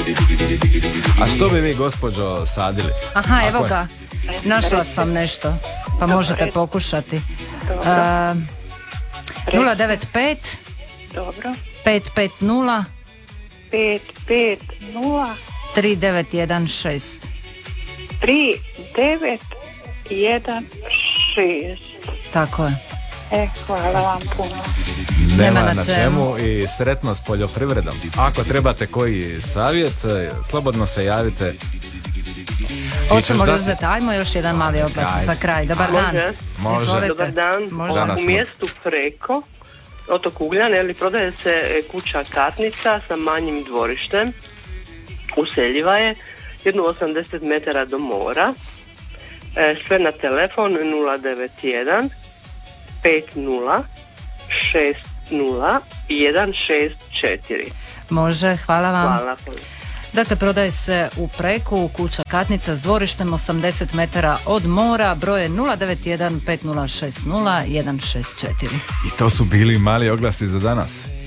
A što bi vi, gospođo, sadili? Aha, evo ga. Našla sam nešto, pa možete pokušati. 095 Dobro. 550 550 3916. 3916. Tako je. Hvala vam puno. Nema Nema na na čemu i sretno s poljoprivredom. Ako trebate koji savjet, slobodno se javite. Hoćemo dati? uzeti, ajmo još jedan mali oglas za kraj. Dobar dan. Može. Izvolite. Dobar dan. Može. Danas U smo. mjestu Preko, otok Ugljan, prodaje se kuća Katnica sa manjim dvorištem. Useljiva je, jedno 80 metara do mora. Sve na telefon 091 50 60 164. Može, hvala vam. Hvala. Dakle, prodaje se u Preku, kuća Katnica s dvorištem 80 metara od mora, broje 091 5060 164. I to su bili mali oglasi za danas.